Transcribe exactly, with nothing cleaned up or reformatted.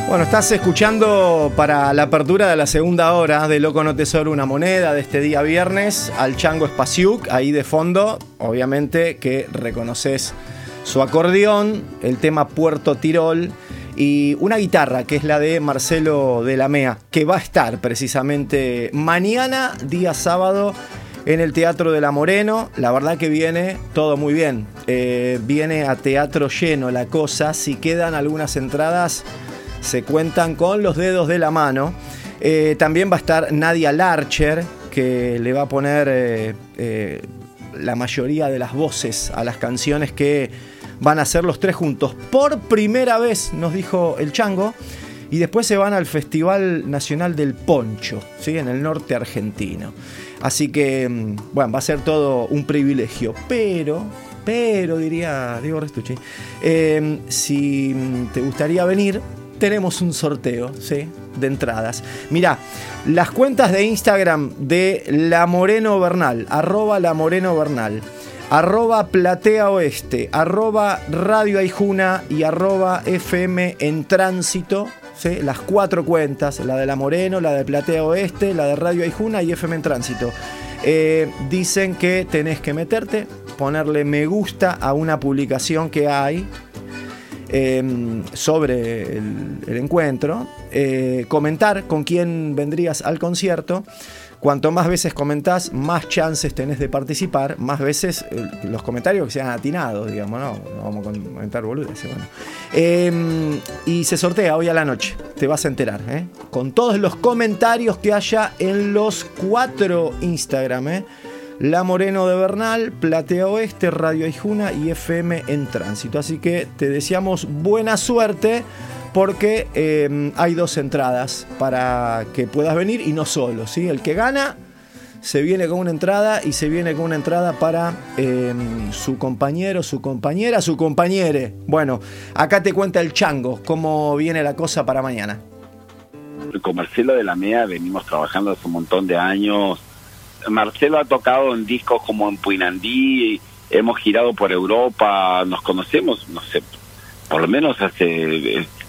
Bueno, estás escuchando para la apertura de la segunda hora de Loco No Te Sobra Una Moneda de este día viernes al Chango Spasiuk, ahí de fondo, obviamente que reconoces su acordeón, el tema Puerto Tirol y una guitarra que es la de Marcelo de la Mea, que va a estar precisamente mañana, día sábado, en el Teatro de la Moreno. La verdad que viene todo muy bien, eh, viene a teatro lleno la cosa, si quedan algunas entradas se cuentan con los dedos de la mano. Eh, también va a estar Nadia Larcher, que le va a poner eh, eh, la mayoría de las voces a las canciones que van a hacer los tres juntos. Por primera vez, nos dijo el Chango. Y después se van al Festival Nacional del Poncho, ¿sí? En el norte argentino. Así que, bueno, va a ser todo un privilegio. Pero, pero, diría Diego Restucci, eh, si te gustaría venir, tenemos un sorteo, ¿sí? De entradas. Mirá, las cuentas de Instagram de La Moreno Bernal, arroba La Moreno Bernal, arroba Platea Oeste, arroba Radio Aijuna y arroba F M en Tránsito, ¿sí? Las cuatro cuentas, la de La Moreno, la de Platea Oeste, la de Radio Aijuna y F M en Tránsito. Eh, dicen que tenés que meterte, ponerle me gusta a una publicación que hay Eh, sobre el, el encuentro, eh, comentar con quién vendrías al concierto. Cuanto más veces comentás, más chances tenés de participar, más veces eh, los comentarios que sean atinados, digamos, no, no vamos a comentar boludeces, bueno. Eh, y se sortea hoy a la noche, te vas a enterar, ¿eh? Con todos los comentarios que haya en los cuatro Instagram, ¿eh? La Moreno de Bernal, Platea Oeste, Radio Aijuna y F M en Tránsito. Así que te deseamos buena suerte porque eh, hay dos entradas para que puedas venir y no solo, ¿sí? El que gana se viene con una entrada y se viene con una entrada para eh, su compañero, su compañera, su compañere. Bueno, acá te cuenta el Chango cómo viene la cosa para mañana. Con Marcelo de la Mea venimos trabajando hace un montón de años. Marcelo ha tocado en discos como en Puinandí, hemos girado por Europa, nos conocemos, no sé, por lo menos hace